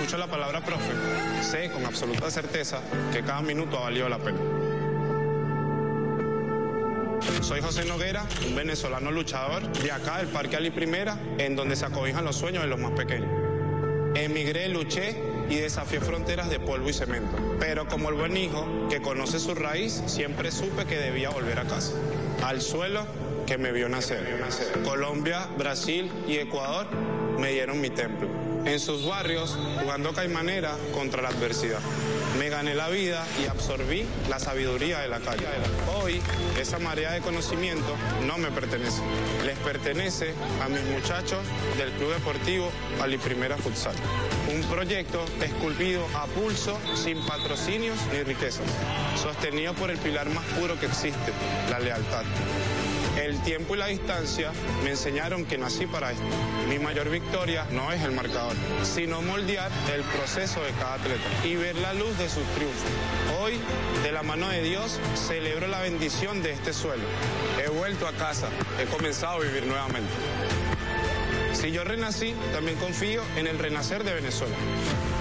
escucho la palabra profe, sé con absoluta certeza que cada minuto ha valido la pena. Soy José Noguera, un venezolano luchador de acá del Parque Ali Primera, en donde se acobijan los sueños de los más pequeños. Emigré, luché y desafié fronteras de polvo y cemento. Pero como el buen hijo que conoce su raíz, siempre supe que debía volver a casa, al suelo que me vio nacer. Colombia, Brasil y Ecuador me dieron mi templo. En sus barrios, jugando caimanera contra la adversidad. Me gané la vida y absorbí la sabiduría de la calle. Hoy, esa marea de conocimiento no me pertenece. Les pertenece a mis muchachos del Club Deportivo Ali Primera Futsal. Un proyecto esculpido a pulso, sin patrocinios ni riquezas. Sostenido por el pilar más puro que existe, la lealtad. El tiempo y la distancia me enseñaron que nací para esto. Mi mayor victoria no es el marcador, sino moldear el proceso de cada atleta y ver la luz de sus triunfos. Hoy, de la mano de Dios, celebro la bendición de este suelo. He vuelto a casa, he comenzado a vivir nuevamente. Si yo renací, también confío en el renacer de Venezuela.